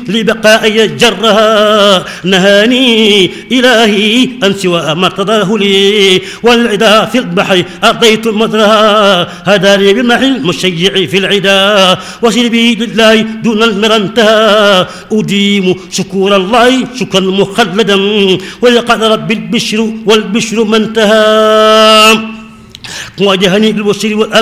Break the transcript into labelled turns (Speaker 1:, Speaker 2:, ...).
Speaker 1: لبقائي جرها نهاني إلهي أن سوى ما ارتضاه لي والعدا في البحر أرضيت مدرها هداني بمحي المشيع في العدا وسلبي لله دون المرى انتهى أديم شكور الله شكرا مخلدا ولقد رب البشر والبشر ما انتهى واجهني بالبشر والأمن